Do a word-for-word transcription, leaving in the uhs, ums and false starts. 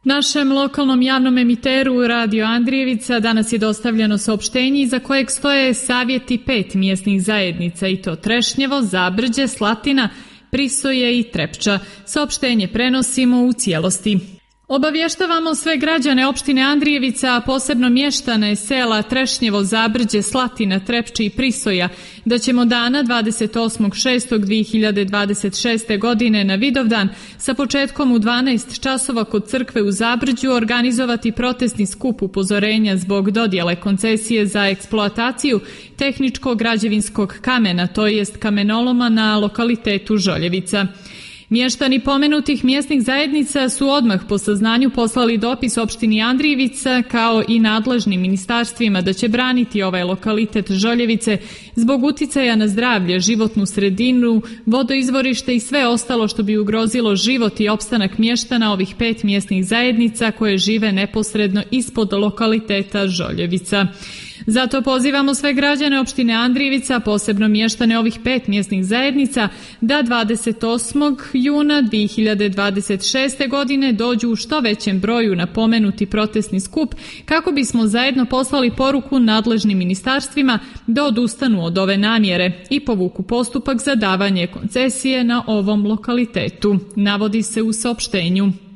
Našem lokalnom javnom emiteru Radio Andrijevica danas je dostavljeno saopštenje iza kojeg stoje savjeti pet mjesnih zajednica, i to Trešnjevo, Zabrđe, Slatina, Prisoje i Trepča. Saopštenje prenosimo u cijelosti. Obavještavamo sve građane opštine Andrijevica, a posebno mještane sela Trešnjevo, Zabrđe, Slatina, Trepče i Prisoja, da ćemo dana dvadeset osmog šestog dvije hiljade dvadeset šeste. godine na Vidovdan sa početkom u dvanaest časova kod crkve u Zabrđu organizovati protestni skup upozorenja zbog dodjele koncesije za eksploataciju tehničkog građevinskog kamena, to jest kamenoloma na lokalitetu Žoljevica. Mještani pomenutih mjesnih zajednica su odmah po saznanju poslali dopis opštini Andrijevica kao i nadležnim ministarstvima da će braniti ovaj lokalitet Žoljevice zbog uticaja na zdravlje, životnu sredinu, vodoizvorište i sve ostalo što bi ugrozilo život i opstanak mještana ovih pet mjesnih zajednica koje žive neposredno ispod lokaliteta Žoljevica. Zato pozivamo sve građane opštine Andrijevica, posebno mještane ovih pet mjesnih zajednica, da dvadeset osmog juna dvije hiljade dvadeset šeste. godine dođu u što većem broju na pomenuti protestni skup kako bismo zajedno poslali poruku nadležnim ministarstvima da odustanu od ove namjere i povuku postupak za davanje koncesije na ovom lokalitetu, navodi se u saopštenju.